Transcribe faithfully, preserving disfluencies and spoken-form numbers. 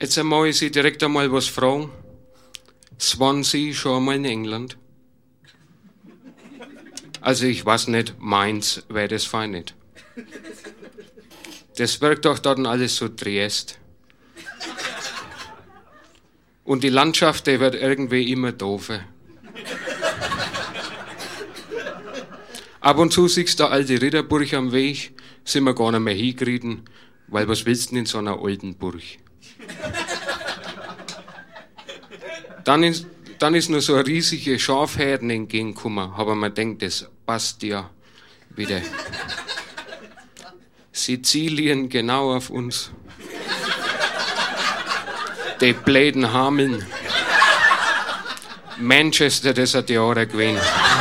Jetzt einmal ich Sie direkt einmal was fragen. Swansea schon einmal in England? Also ich weiß nicht, Mainz wäre das fein nicht. Das wirkt doch dann alles so Triest. Und die Landschaft, die wird irgendwie immer doofer. Ab und zu siehst du alte Ritterburg am Weg, sind wir gar nicht mehr hingerieten, weil was willst du denn in so einer alten Burg? Dann ist, dann ist nur so eine riesige Schafherden entgegengekommen, aber man denkt, das passt ja wieder. Sizilien genau auf uns. Die bläden Hameln. Manchester, das hat Jahre gewesen.